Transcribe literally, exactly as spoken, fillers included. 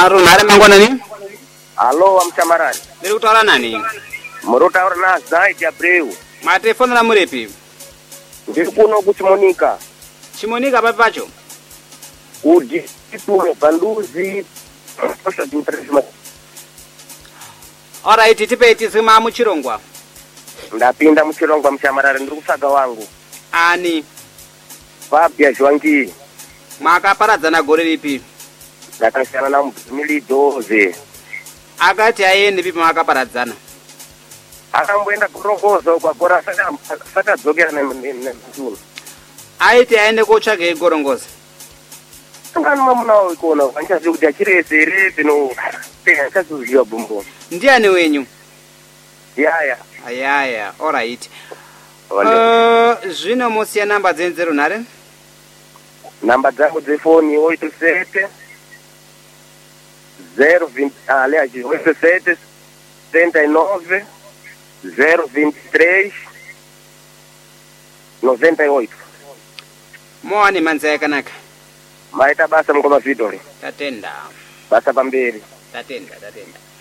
runhare mangwanani. Alo amchamarani. Ndiri kutaura nani? Muri kutaura naZaidi Abreu. Matifonera muripi? Ndiri kuno kuChimonika. Chimonika papi pacho? Udi ituno Banduzi. Osha dintrezima. Alright, tipe tizima muchirongwa. Ndapinda muchirongwa mchamarani ndiri kutsvaga wangu. Ani? Fabia Zwangi. Mwakaparadzana gore ripi? Ndakasiyana na Mudhumilidoze. Akati aende pipi mwakaparadzana? Akamboenda kurongoza kwagora saka sakadzokera nemutuno. Aiti aende kotsvaka igorongoza. Ngani mamunawo ikona vanchazi kuti achirese ere pino tenchaziziva bombo. Ndiani wenyu? Yaya. Ayaya, alright. Uh, zvino musiya namba dzenze runhare? Namba dzangu dzefoni oito sete zero vinte aliás oito sete setenta e nove zero vinte e três noventa e oito. Moani manza yakanaka. Maita basa mukoma vidole. Tatenda. Basa pamberi. Tatenda, tatenda.